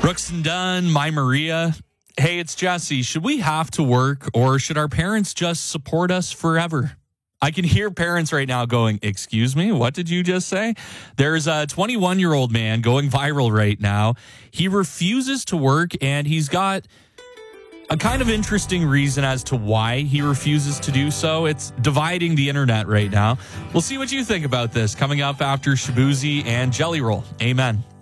Brooks and Dunn, My Maria. Hey, it's Jesse. Should we have to work or should our parents just support us forever? I can hear parents right now going, excuse me, what did you just say? There's a 21-year-old man going viral right now. He refuses to work, and he's got a kind of interesting reason as to why he refuses to do so. It's dividing the internet right now. We'll see what you think about this coming up after Shabuzi and Jelly Roll. Amen.